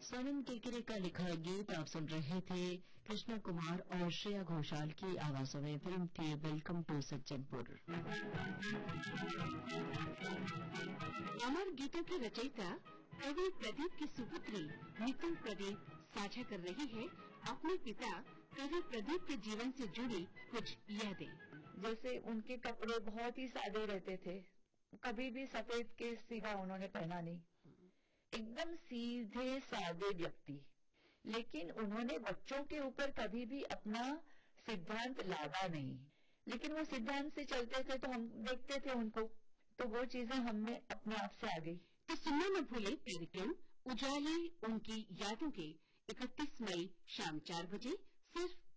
सोनम केकरे का लिखा गीत आप सुन रहे थे कृष्णा कुमार और श्रेया घोषाल की आवाजों में। फिल्म थी वेलकम टू सज्जनपुर। अमर गीतों की रचयिता कवि प्रदीप की सुपुत्री नितिन प्रदीप साझा कर रही है अपने पिता कवि प्रदीप के जीवन से जुड़ी कुछ यादें। जैसे उनके कपड़े बहुत ही सादे रहते थे, कभी भी सफेद के सिवा उन्होंने पहना नहीं, एकदम सीधे सादे व्यक्ति। लेकिन उन्होंने बच्चों के ऊपर कभी भी अपना सिद्धांत लादा नहीं, लेकिन वो सिद्धांत से चलते थे तो हम देखते थे उनको, तो वो चीजें हमें अपने आप से आ गई। तो सुनना न भूले कार्यक्रम उजाले उनकी यादों के 31 मई शाम 4 बजे सिर्फ